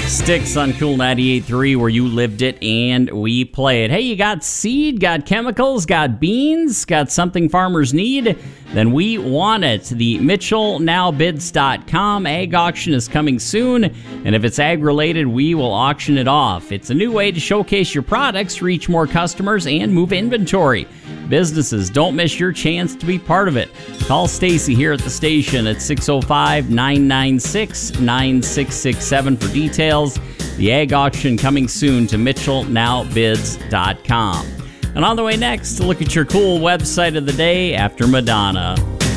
Styx on Cool 98.3, where you lived it and we play it. Hey, you got seed, got chemicals, got beans, got something farmers need? Then we want it. The MitchellNowBids.com ag auction is coming soon, and if it's ag-related, we will auction it off. It's a new way to showcase your products, reach more customers, and move inventory. Businesses, don't miss your chance to be part of it. Call Stacy here at the station at 605-996-9667 for details. The ag auction coming soon to MitchellNowBids.com. And on the way next, look at your cool website of the day after Madonna.